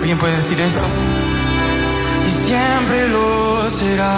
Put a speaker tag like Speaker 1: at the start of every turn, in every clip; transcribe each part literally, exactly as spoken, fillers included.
Speaker 1: ¿Alguien puede decir esto? Y siempre lo será.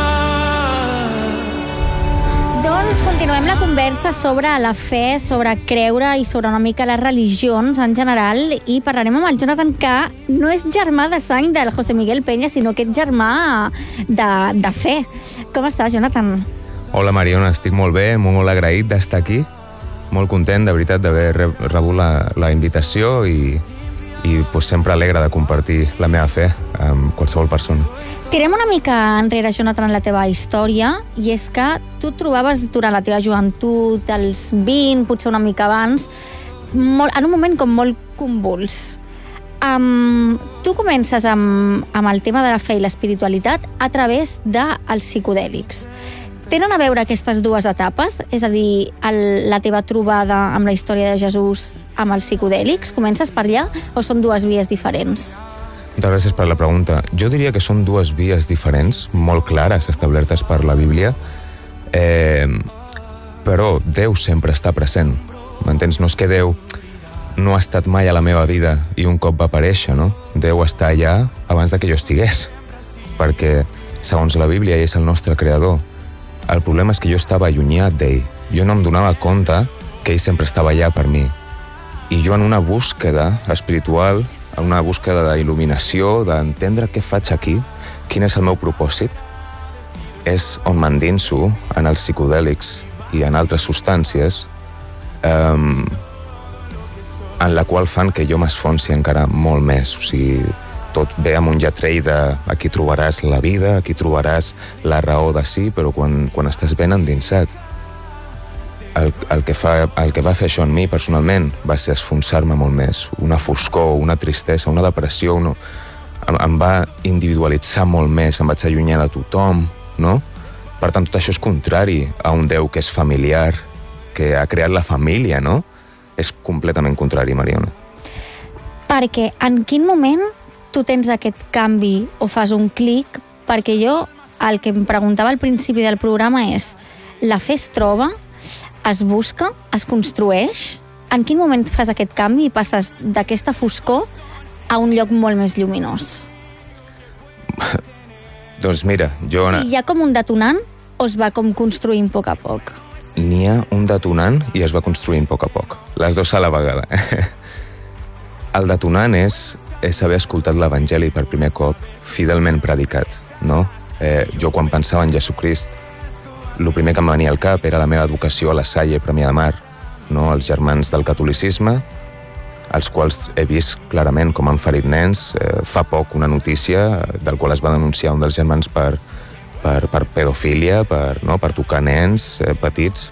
Speaker 2: Doncs continuem la conversa sobre la fe, sobre creure i sobre una mica les religions en general, i parlarem amb el Jonathan, que no és germà de sang del José Miguel Peña, sinó que és germà de, de fe. Com estàs, Jonathan?
Speaker 3: Hola, Mariona, estic molt bé, molt, molt agraït d'estar aquí, molt content, de veritat, d'haver rebut la, la invitació i, i pues, sempre alegre de compartir la meva fe amb qualsevol persona.
Speaker 2: Tirem una mica enrere, Jonathan, en la teva història, i és que tu et trobaves durant la teva joventut, als vint, potser una mica abans, molt, en un moment com molt convuls. Um, tu comences amb, amb el tema de la fe i l'espiritualitat a través dels psicodèlics. Tenen a veure aquestes dues etapes? És a dir, el, la teva trobada amb la història de Jesús amb els psicodèlics? Comences per allà o són dues vies diferents?
Speaker 3: Moltes gràcies per la pregunta. Jo diria que són dues vies diferents, molt clares, establertes per la Bíblia, eh, però Déu sempre està present. M'entens? No és que Déu no ha estat mai a la meva vida i un cop va aparèixer, no? Déu està allà abans de que jo estigués, perquè, segons la Bíblia, ell és el nostre creador. El problema és que jo estava allunyat d'ell. Jo no em donava compte que ell sempre estava allà per mi. I jo en una búsqueda espiritual, en una búsqueda d'il·luminació, d'entendre què faig aquí, quin és el meu propòsit, és on m'endinso en els psicodèlics i en altres substàncies eh, en la qual fan que jo m'esfonsi encara molt més. O sigui, tot ve amb un lletrell de aquí trobaràs la vida, aquí trobaràs la raó de sí, però quan, quan estàs ben endinsat. El, el, que fa, el que va fer això en mi personalment va ser esfonsar-me molt més. Una foscor, una tristesa, una depressió, una... Em, em va individualitzar molt més, em vaig allunyar de tothom, no? Per tant, tot això és contrari a un Déu que és familiar, que ha creat la família, no? És completament contrari, Mariona.
Speaker 2: Perquè en quin moment tu tens aquest canvi o fas un clic? Perquè jo, el que em preguntava al principi del programa és, la fe es troba, es busca, es construeix? En quin moment fas aquest canvi i passes d'aquesta foscor a un lloc molt més lluminós?
Speaker 3: Doncs mira, jo...
Speaker 2: O sigui, hi ha com un detonant o es va com construint a poc a poc?
Speaker 3: N'hi ha un detonant i es va construint a poc a poc. Les dues a la vegada. El detonant és és haver escoltat l'Evangeli per primer cop, fidelment predicat, no? Eh, jo, quan pensava en Jesucrist, el primer que em venia al cap era la meva educació a la Salle Premià de Mar, no? Els germans del catolicisme, els quals he vist clarament com han ferit nens. Eh, fa poc una notícia del qual es va denunciar un dels germans per, per, per pedofília, per, no? per tocar nens eh, petits.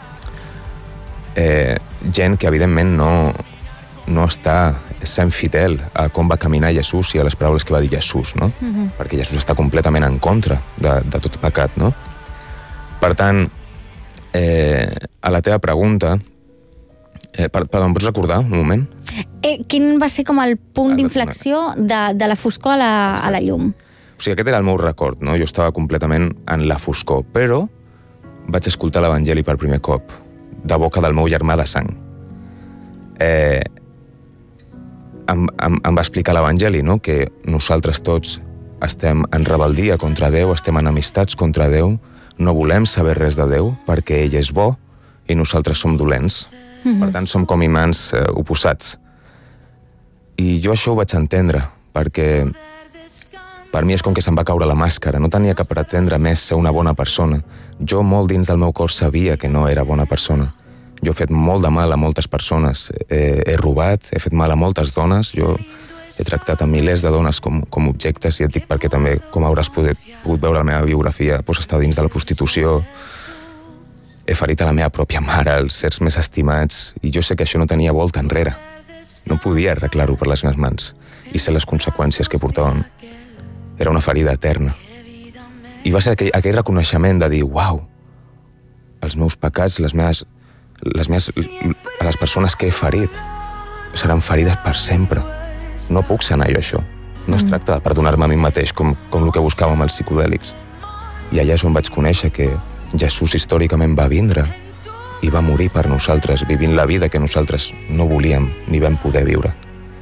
Speaker 3: Eh, gent que, evidentment, no, no està sent fidel a com va caminar Jesús i a les paraules que va dir Jesús, no? Uh-huh. Perquè Jesús està completament en contra de, de tot pecat, no? Per tant, eh, a la teva pregunta, eh, perdó, em pots recordar un moment?
Speaker 2: Eh, quin va ser com el punt d'inflexió de, de la foscor a la, a la llum?
Speaker 3: O sigui, aquest era el meu record, no? Jo estava completament en la foscor, però vaig escoltar l'Evangeli per primer cop, de boca del meu germà de sang. Eh, Em, em, em va explicar l'Evangeli, no? Que nosaltres tots estem en rebeldia contra Déu, estem en amistats contra Déu, no volem saber res de Déu perquè ell és bo i nosaltres som dolents. Mm-hmm. Per tant, som com imants eh, oposats. I jo això ho vaig entendre, perquè per mi és com que se'm va caure la màscara, no tenia que pretendre més ser una bona persona. Jo molt dins del meu cor sabia que no era bona persona. Jo he fet molt de mal a moltes persones, he, he robat, he fet mal a moltes dones, jo he tractat a milers de dones com, com objectes, i et dic perquè també, com hauràs pogut, pogut veure la meva biografia, doncs estava dins de la prostitució, he ferit a la meva pròpia mare, els sers més estimats, i jo sé que això no tenia volta enrere. No podia arreglar-ho per les meves mans, i sé les conseqüències que portaven. Era una ferida eterna. I va ser aquell, aquell reconeixement de dir, uau, els meus pecats, les meves... Les meves, a les persones que he ferit seran ferides per sempre. No puc sanar jo això. No es tracta de perdonar-me a mi mateix com, com el que buscava amb els psicodèlics. I allà és on vaig conèixer que Jesús històricament va vindre i va morir per nosaltres, vivint la vida que nosaltres no volíem ni vam poder viure.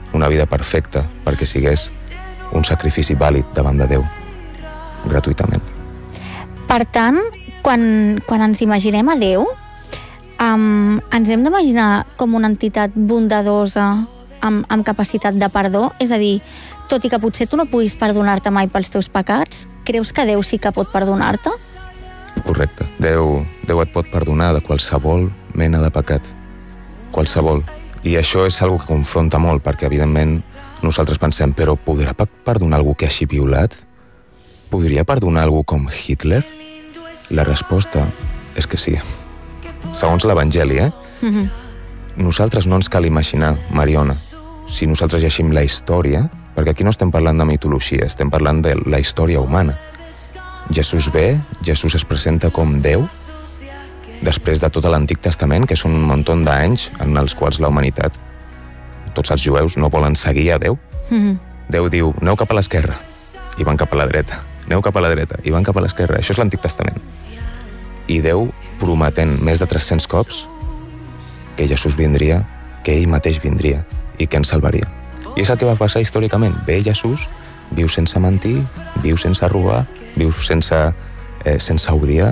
Speaker 3: una vida perfecta perquè sigués un sacrifici vàlid davant de Déu, gratuïtament.
Speaker 2: Per tant, quan, quan ens imaginem a Déu, um, ens hem d'imaginar com una entitat bondadosa amb, amb capacitat de perdó? És a dir, tot i que potser tu no puguis perdonar-te mai pels teus pecats, creus que Déu sí que pot perdonar-te?
Speaker 3: Correcte. Déu, Déu et pot perdonar de qualsevol mena de pecat. Qualsevol. I això és algo que confronta molt, perquè, evidentment, nosaltres pensem, però podrà perdonar algú que hagi violat? Podria perdonar algú com Hitler? La resposta és que sí. Segons l'Evangeli, eh?
Speaker 2: Mm-hmm.
Speaker 3: Nosaltres no ens cal imaginar, Mariona. Si nosaltres llegim la història, perquè aquí no estem parlant de mitologia, estem parlant de la història humana. Jesús ve, Jesús es presenta com Déu, després de tot l'Antic Testament, que és un munt d'anys en els quals la humanitat, tots els jueus, no volen seguir a Déu.
Speaker 2: Mm-hmm.
Speaker 3: Déu diu, aneu cap a l'esquerra, i van cap a la dreta. Aneu cap a la dreta, i van cap a l'esquerra. Això és l'Antic Testament. I Déu prometent més de tres-cents cops que Jesús vindria, que ell mateix vindria, i que ens salvaria. I és el que va passar històricament. Ve Jesús, viu sense mentir, viu sense robar, viu sense, eh, sense odiar,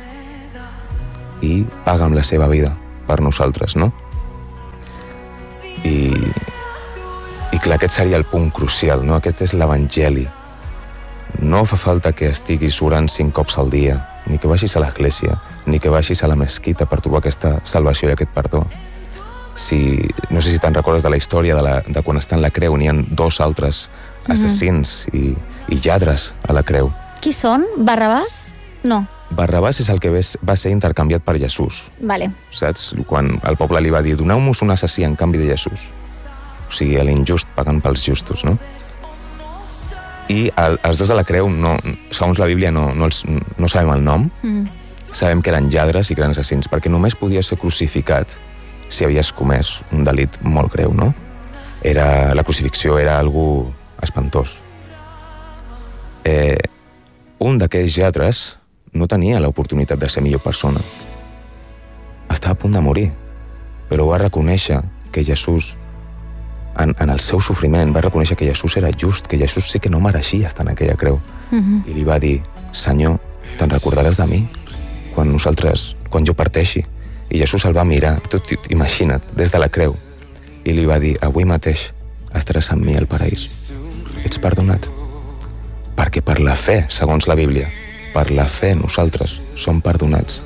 Speaker 3: i paga amb la seva vida per nosaltres, no? I, i clar, aquest seria el punt crucial, no? Aquest és l'Evangeli. No fa falta que estiguis orant cinc cops al dia, ni que vagis a l'església, ni que vagis a la mesquita per trobar aquesta salvació i aquest perdó. Si, no sé si te'n recordes de la història de, la, de quan està en la creu, n'hi ha dos altres assassins mm-hmm. i, i lladres a la creu.
Speaker 2: Qui són? Barrabàs? No.
Speaker 3: Barrabàs és el que va ser intercanviat per Jesús.
Speaker 2: Vale.
Speaker 3: Saps? Quan el poble li va dir, doneu-nos un assassí en canvi de Jesús. O sigui, l'injust pagant pels justos, no? I el, els dos de la creu, no, segons la Bíblia, no, no, els, no sabem el nom, mm. sabem que eren lladres i grans assassins, perquè només podia ser crucificat si havies comès un delit molt greu, no? Era, la crucifixió era algo espantós. Eh, un d'aquells lladres no tenia l'oportunitat de ser millor persona. Estava a punt de morir, però va reconèixer que Jesús, en, en el seu sofriment, va reconèixer que Jesús era just, que Jesús sí que no mereixia estar en aquella creu. Mm-hmm. I li va dir, Senyor, te'n recordaràs de mi quan nosaltres, quan jo parteixi? I Jesús el va mirar, tot, imagina't, des de la creu, i li va dir, avui mateix estaràs amb mi al paraís. Ets perdonat. Perquè per la fe, segons la Bíblia, per la fe nosaltres som perdonats.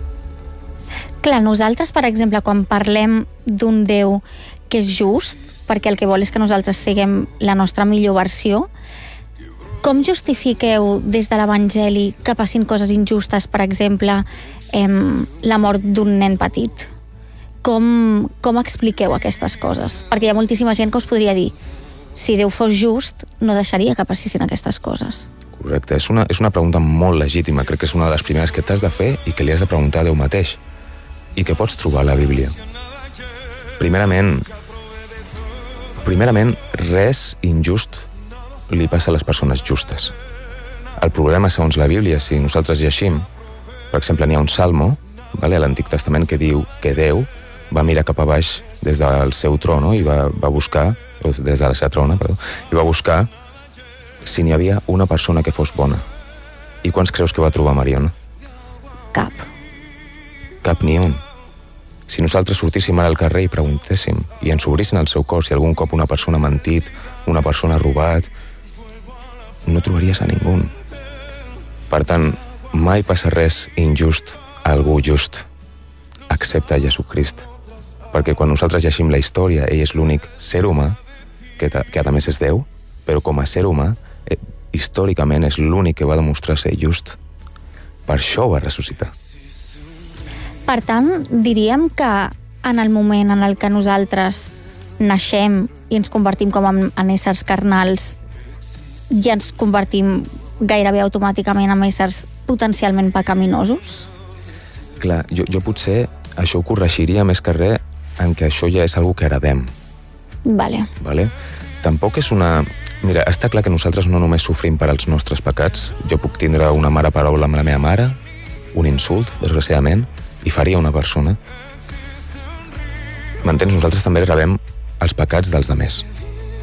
Speaker 2: Clar, nosaltres, per exemple, quan parlem d'un Déu que és just, perquè el que vol és que nosaltres siguem la nostra millor versió, com justifiqueu des de l'Evangeli que passin coses injustes, per exemple, em, la mort d'un nen petit? Com, com expliqueu aquestes coses? Perquè hi ha moltíssima gent que us podria dir, si Déu fos just, no deixaria que passessin aquestes coses.
Speaker 3: Correcte, és una, és una pregunta molt legítima, crec que és una de les primeres que t'has de fer i que li has de preguntar a Déu mateix, i que pots trobar a la Bíblia. Primerament, primerament, res injust li passa a les persones justes. El problema, segons la Bíblia, si nosaltres llegim, per exemple, n'hi ha un salmo, vale, a l'Antic Testament, que diu que Déu va mirar cap a baix des del seu tron, no? I va, va buscar, des de la seva trona, perdó, i va buscar si n'hi havia una persona que fos bona. I quants creus que va trobar, Mariona?
Speaker 2: Cap.
Speaker 3: Cap ni un. Si nosaltres sortíssim ara al carrer i preguntéssim, i ens obrissin el seu cor si algun cop una persona ha mentit, una persona ha robat, no trobaries a ningú. Per tant, mai passa res injust a algú just, excepte a Jesucrist. Perquè quan nosaltres llegim la història, ell és l'únic ser humà, que, que a més és Déu, però com a ser humà, eh, històricament és l'únic que va demostrar ser just. Per això va ressuscitar.
Speaker 2: Per tant, diríem que en el moment en el que nosaltres naixem i ens convertim com en, en éssers carnals, ja ens convertim gairebé automàticament en éssers potencialment pecaminosos?
Speaker 3: Clar, jo, jo potser això ho corregiria més que res en que això ja és algo que heredem.
Speaker 2: Vale.
Speaker 3: Vale? Tampoc és una... Mira, està clar que nosaltres no només sofrim per als nostres pecats. Jo puc tindre una mala paraula amb la meva mare, un insult, desgraciadament, i faria una persona. M'entens? Nosaltres també rebem els pecats dels demés.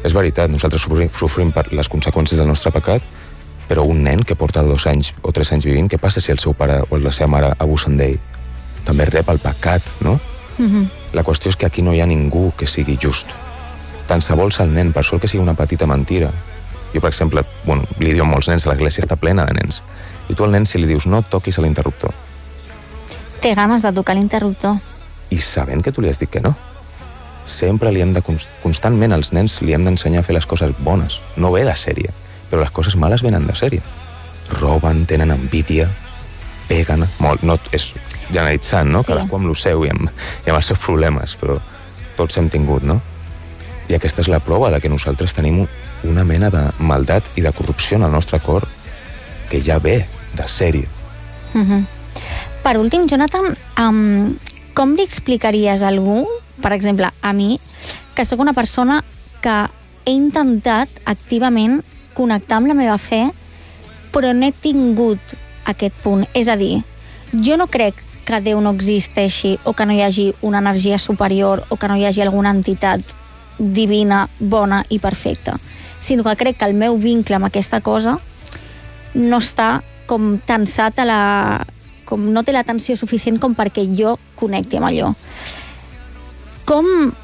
Speaker 3: És veritat, nosaltres sofrim, sofrim per les conseqüències del nostre pecat, però un nen que porta dos anys o tres anys vivint, què passa si el seu pare o la seva mare abusen d'ell? També rep el pecat, no?
Speaker 2: Mm-hmm.
Speaker 3: La qüestió és que aquí no hi ha ningú que sigui just. Tant se vols al nen, per sol que sigui una petita mentira. Jo, per exemple, bueno, li diu a molts nens, l'església està plena de nens. I tu al nen, si li dius no toquis a l'interruptor,
Speaker 2: Té ganes de tocar l'interruptor.
Speaker 3: i sabent que tu li has dit que no, sempre li hem de, constantment als nens li hem d'ensenyar a fer les coses bones. No ve de sèrie, però les coses males venen de sèrie. Roben, tenen envídia, peguen, molt, no, és generalitzant, no?
Speaker 2: Sí.
Speaker 3: Cadascú amb lo seu i amb, i amb els seus problemes, però tots hem tingut, no? I aquesta és la prova de que nosaltres tenim una mena de maldat i de corrupció en el nostre cor que ja ve de sèrie.
Speaker 2: Mm-hmm. Per últim, Jonathan, um, com li explicaries a algú, per exemple, a mi, que sóc una persona que he intentat activament connectar amb la meva fe, però no he tingut aquest punt? És a dir, jo no crec que Déu no existeixi o que no hi hagi una energia superior o que no hi hagi alguna entitat divina, bona i perfecta, sinó que crec que el meu vincle amb aquesta cosa no està com tensat a la... com no té la tensió suficient com perquè jo connecti amb allò. Com